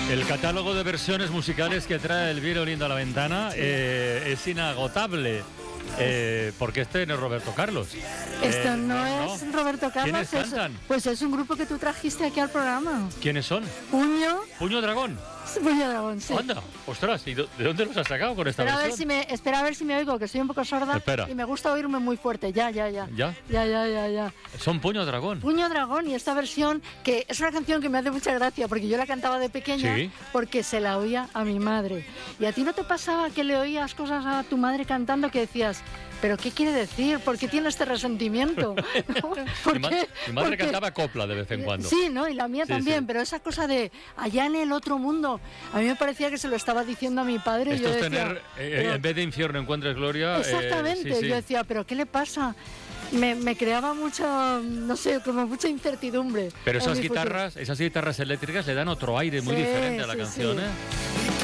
El catálogo de versiones musicales que trae Elvira Olindo a la ventana es inagotable. Porque este no es Roberto Carlos. Esto no es Roberto Carlos. ¿Quiénes cantan? Pues es un grupo que tú trajiste aquí al programa. ¿Quiénes son? Puño Dragón. Puño Dragón, sí. Anda, ostras, ¿y de dónde los has sacado con esta versión? Espera a ver si me oigo, que soy un poco sorda. Espera. Y me gusta oírme muy fuerte. Ya. ¿Ya? Ya. Son Puño Dragón. Puño Dragón, y esta versión, que es una canción que me hace mucha gracia, porque yo la cantaba de pequeña, ¿Sí? Porque se la oía a mi madre. ¿Y a ti no te pasaba que le oías cosas a tu madre cantando que decías, pero qué quiere decir? ¿Por qué tiene este resentimiento? Mi madre cantaba copla de vez en cuando. Sí, ¿no? Y la mía también, sí. Pero esa cosa de allá en el otro mundo, a mí me parecía que se lo estaba diciendo a mi padre. Esto y yo es decía, tener, en vez de infierno encuentres gloria. Exactamente, Sí. Yo decía, ¿pero qué le pasa? Me creaba mucha, no sé, como mucha incertidumbre. Pero esas guitarras eléctricas le dan otro aire muy diferente a la canción, ¿eh?